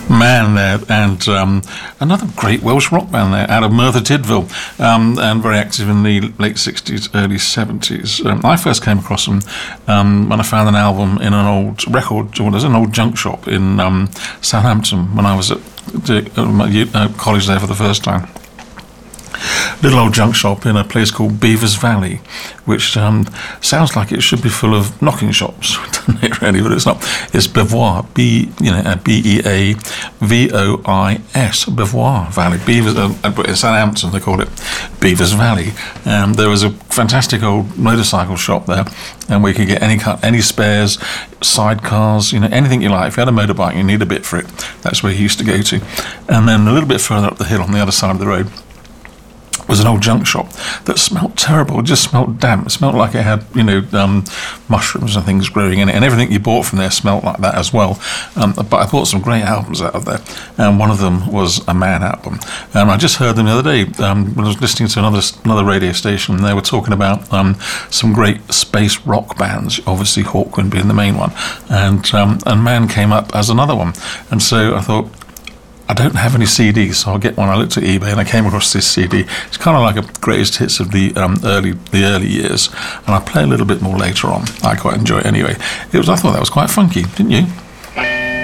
Man there, and another great Welsh rock band there out of Merthyr Tydfil, and very active in the late 60s, early 70s. I first came across them when I found an album in an old record, or there's an old junk shop in Southampton when I was at college there for the first time. Little old junk shop in a place called Beavers Valley, which sounds like it should be full of knocking shops, doesn't it really? But it's not. It's Bevois, Beavois, Bevois Valley. Beavers, in Southampton they call it Beavers Valley. There was a fantastic old motorcycle shop there, and we could get any spares, sidecars, anything you like. If you had a motorbike, you need a bit for it. That's where he used to go to. And then a little bit further up the hill on the other side of the road was an old junk shop that smelt terrible. It just smelt damp. It smelt like it had, mushrooms and things growing in it, and everything you bought from there smelt like that as well. But I bought some great albums out of there, and one of them was a Man album. I just heard them the other day when I was listening to another radio station, and they were talking about some great space rock bands, obviously Hawkwind being the main one, and Man came up as another one. And so I thought, I don't have any CDs, so I'll get one. I looked at eBay and I came across this CD. It's kind of like a greatest hits of the early years, and I play a little bit more later on. I quite enjoy it anyway. I thought that was quite funky, didn't you?